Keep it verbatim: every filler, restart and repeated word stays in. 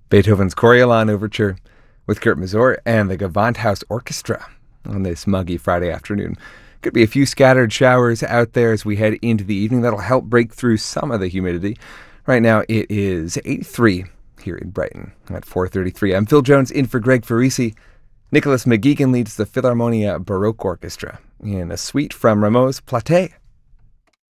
Beethoven's Coriolan Overture with Kurt Masur and the Gewandhaus Orchestra on this muggy Friday afternoon. Could be a few scattered showers out there as we head into the evening. That'll help break through some of the humidity. Right now it is eighty-three here in Brighton at four thirty-three. I'm Phil Jones in for Greg Farisi. Nicholas McGeegan leads the Philharmonia Baroque Orchestra in a suite from Rameau's Platée.